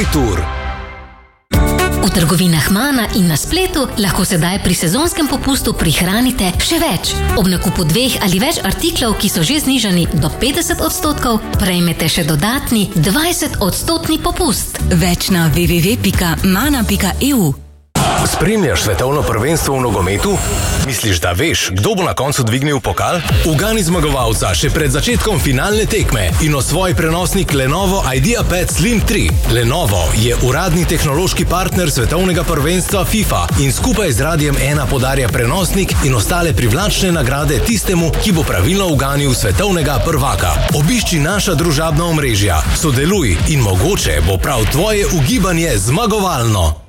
Politur. V trgovinah Mana in na spletu lahko sedaj pri sezonskem popustu prihranite še več. Ob nakupu 2 ali več artiklov, ki so že znižani do 50%, prejmete še dodatni 20% popust. Več na www.mana.eu. Spremljaš svetovno prvenstvo v nogometu? Misliš, da veš, kdo bo na koncu dvignil pokal? Ugani zmagovalca še pred začetkom finalne tekme in osvoj prenosnik Lenovo IdeaPad Slim 3. Lenovo je uradni tehnološki partner svetovnega prvenstva FIFA in skupaj z Radiem 1 podarja prenosnik in ostale privlačne nagrade tistemu, ki bo pravilno uganil svetovnega prvaka. Obišči naša družabna omrežja, sodeluj in mogoče bo prav tvoje ugibanje zmagovalno.